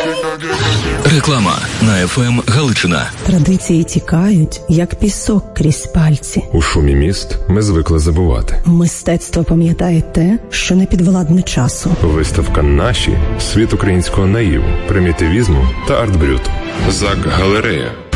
Реклама на ФМ Галичина. Традиції тікають, як пісок крізь пальці. У шумі міст ми звикли забувати. Мистецтво пам'ятає те, що не підвладне часу. Виставка «Наші» – світ українського наїву, примітивізму та арт-брюту. ЗАГ «Галерея».